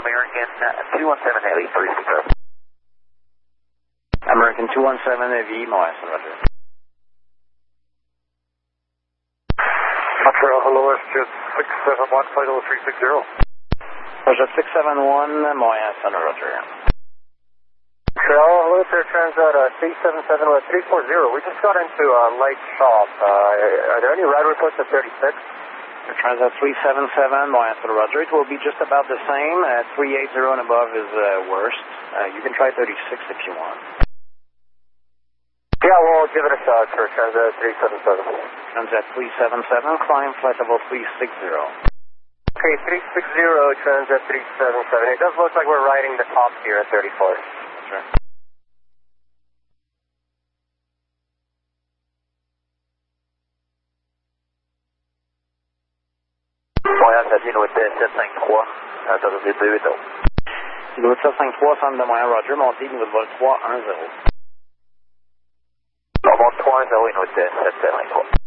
American 217 Heavy, 360. American 217 Heavy, Montreal, roger. Montreal, hello, SJet 671, flight 0360. Roger, 671, Montreal, roger. Montreal, hello, sir, Transat 377 with 340. We just got into Light Shop. Are there any ride reports at 36? Transat 377, Montreal, roger. It will be just about the same. 380 and above is worst. You can try 36 if you want. Yeah, we'll give it a shot for Transat 377. Transat 377, climb flight level 360. Okay, 360, Transat 377. It does look like we're riding the top here at 34. Sure. Montréal, ça dit Inouïté 753, attends, c'est 280. Inouïté 753, centre de Montréal, roger, montée, niveau de vol 310. On monte 310, Inouïté 753.